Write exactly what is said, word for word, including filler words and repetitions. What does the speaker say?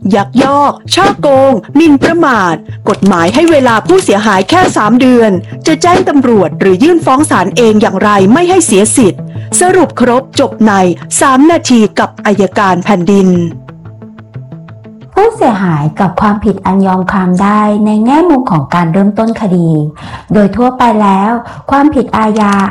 ยักยอกช่อโกงหมิ่นประมาทกฎหมายให้เวลาผู้เสียหายแค่สามเดือนจะแจ้งตำรวจหรือยื่นฟ้องศาลเองอย่างไรไม่ให้เสียสิทธิ์สรุปครบจบในสามนาทีกับอัยการแผ่นดินผู้เสียหายกับความผิดอันยอมความได้ในแง่มุมของการเริ่มต้นคดีโดยทั่วไปแล้วความผิดอาญา